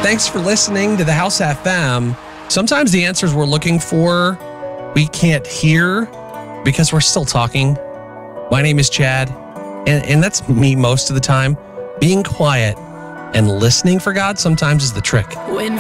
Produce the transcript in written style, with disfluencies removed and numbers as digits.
Thanks for listening to the House FM. Sometimes the answers we're looking for, we can't hear because we're still talking. My name is Chad, and that's me most of the time. Being quiet and listening for God sometimes is the trick. When